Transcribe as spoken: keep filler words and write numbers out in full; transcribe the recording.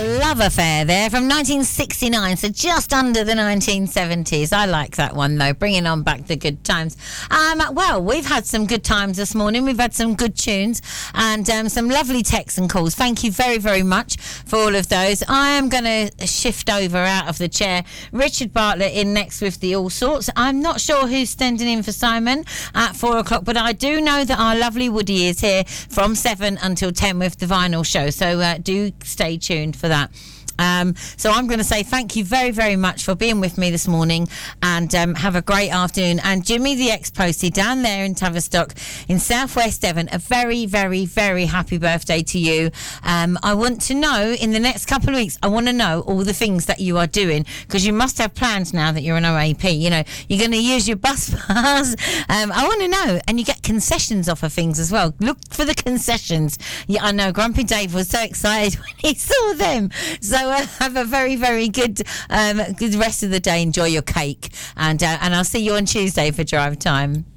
Love Affair there from nineteen sixty-nine, so just under the nineteen seventies. I like that one though, bringing on back the good times. Um, well, we've had some good times this morning. We've had some good tunes and um, some lovely texts and calls. Thank you very, very much for all of those. I am going to shift over out of the chair. Richard Bartlett in next with the All Sorts. I'm not sure who's standing in for Simon at four o'clock, but I do know that our lovely Woody is here from seven until ten with the Vinyl Show, so uh, do stay tuned for that. Um, so I'm going to say thank you very, very much for being with me this morning, and um, have a great afternoon. And Jimmy the ex-postie down there in Tavistock in southwest Devon, a very, very, very happy birthday to you. Um, I want to know in the next couple of weeks, I want to know all the things that you are doing, because you must have plans now that you're an O A P. You know, you're going to use your bus pass. um, I want to know, and you get concessions off of things as well. Look for the concessions. Yeah, I know Grumpy Dave was so excited when he saw them. So uh, have a very, very good um, good rest of the day. Enjoy your cake, and uh, and I'll see you on Tuesday for drive time.